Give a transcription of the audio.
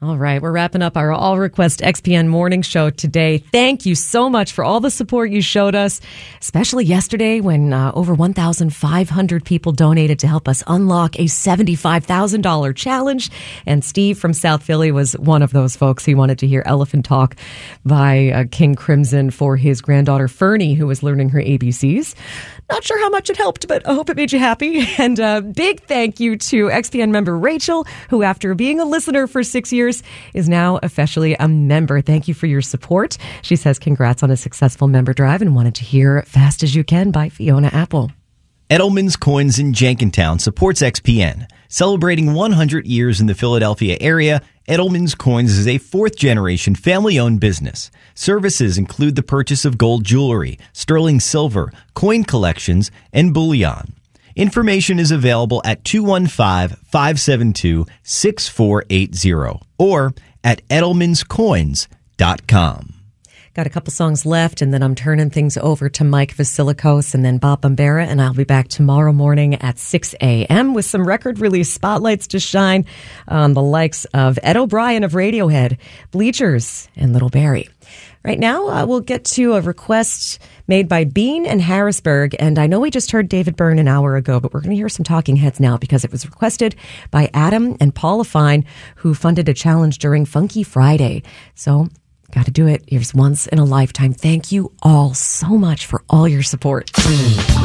All right, we're wrapping up our All Request XPN morning show today. Thank you so much for all the support you showed us, especially yesterday when over 1,500 people donated to help us unlock a $75,000 challenge. And Steve from South Philly was one of those folks. He wanted to hear Elephant Talk by King Crimson for his granddaughter Fernie, who was learning her ABCs. Not sure how much it helped, but I hope it made you happy. And a big thank you to XPN member Rachel, who after being a listener for 6 years is now officially a member. Thank you for your support. She says congrats on a successful member drive and wanted to hear Fast As You Can by Fiona Apple. Edelman's Coins in Jenkintown supports XPN. Celebrating 100 years in the Philadelphia area, Edelman's Coins is a fourth-generation family-owned business. Services include the purchase of gold jewelry, sterling silver, coin collections, and bullion. Information is available at 215-572-6480 or at edelmanscoins.com. Got a couple songs left, and then I'm turning things over to Mike Vasilikos and then Bob Bombera, and I'll be back tomorrow morning at 6 a.m. with some record release spotlights to shine on the likes of Ed O'Brien of Radiohead, Bleachers, and Little Barrie. Right now, we'll get to a request made by Bean and Harrisburg, and I know we just heard David Byrne an hour ago, but we're going to hear some Talking Heads now because it was requested by Adam and Paula Fine, who funded a challenge during Funky Friday. So, got to do it. Here's Once in a Lifetime. Thank you all so much for all your support.